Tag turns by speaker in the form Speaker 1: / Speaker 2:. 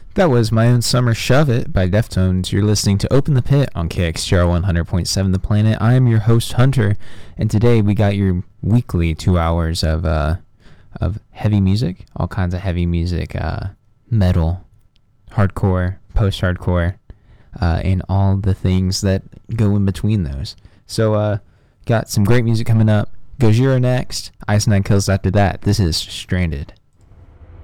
Speaker 1: That was My Own Summer Shove It by Deftones. You're listening to Open the Pit on KXGR 100.7 The Planet. I am your host, Hunter, and today we got your weekly 2 hours of heavy music, all kinds of heavy music, metal, hardcore, post-hardcore, and all the things that go in between those. So, got some great music coming up. Gojira next, Ice Nine Kills after that. This is Stranded.